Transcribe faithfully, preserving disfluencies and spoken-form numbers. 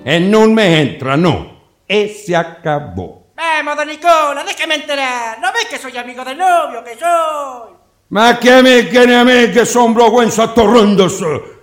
e non me entra, no. E se acabó. Vamos, don Nicola, déjame enterar. ¿No ves que soy amigo del novio, que soy? Ma che me, che ne a me, che son vergüenza torrendosi.